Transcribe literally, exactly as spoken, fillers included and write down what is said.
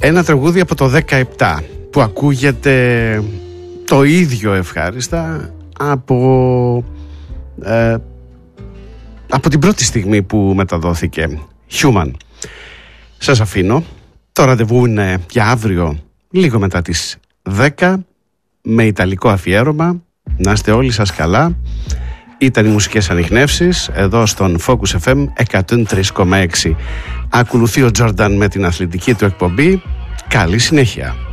Ένα τραγούδι από το δεκαεπτά που ακούγεται το ίδιο ευχάριστα από, ε, από την πρώτη στιγμή που μεταδόθηκε. Human. Σας αφήνω. Το ραντεβού είναι για αύριο λίγο μετά τις δέκα με ιταλικό αφιέρωμα. Να είστε όλοι σας καλά. Ήταν οι μουσικές ανιχνεύσεις εδώ στον Focus εφ εμ εκατόν τρία κόμμα έξι. Ακολουθεί ο Τζόρνταν με την αθλητική του εκπομπή. Καλή συνέχεια.